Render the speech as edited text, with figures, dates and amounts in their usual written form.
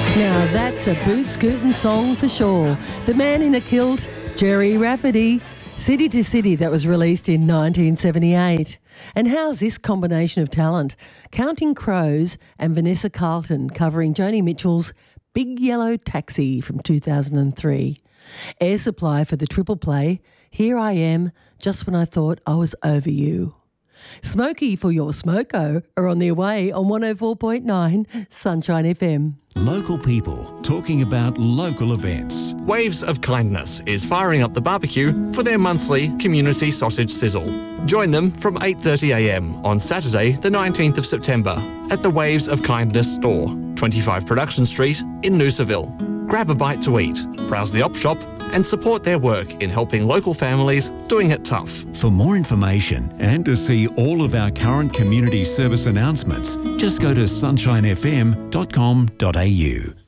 Now that's a boot-scootin' song for sure. The Man in a Kilt, Jerry Rafferty, City to City, that was released in 1978. And how's this combination of talent? Counting Crows and Vanessa Carlton covering Joni Mitchell's Big Yellow Taxi from 2003. Air Supply for the triple play, Here I Am, Just When I Thought I Was Over You. Smokey for your Smoko are on their way on 104.9 Sunshine FM. Local people talking about local events. Waves of Kindness is firing up the barbecue for their monthly community sausage sizzle. Join them from 8:30am on Saturday the 19th of September at the Waves of Kindness store, 25 Production Street in Noosaville. Grab a bite to eat, browse the op shop and support their work in helping local families doing it tough. For more information and to see all of our current community service announcements, just go to sunshinefm.com.au.